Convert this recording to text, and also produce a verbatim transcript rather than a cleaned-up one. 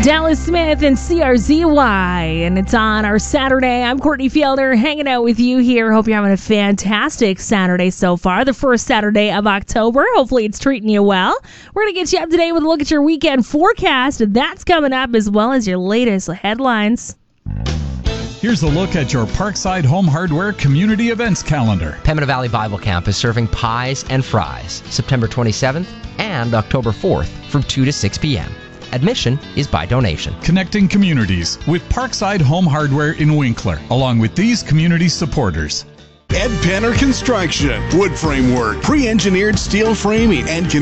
Dallas Smith and C R Z Y, and it's on our Saturday. I'm Courtney Fielder, hanging out with you here. Hope you're having a fantastic Saturday so far, the first Saturday of October. Hopefully it's treating you well. We're going to get you up to date with a look at your weekend forecast. That's coming up, as well as your latest headlines. Here's a look at your Parkside Home Hardware community events calendar. Pembina Valley Bible Camp is serving pies and fries September twenty-seventh and October fourth from two to six p.m. Admission is by donation. Connecting communities with Parkside Home Hardware in Winkler, along with these community supporters. Ed Penner Construction, wood framework, pre-engineered steel framing, and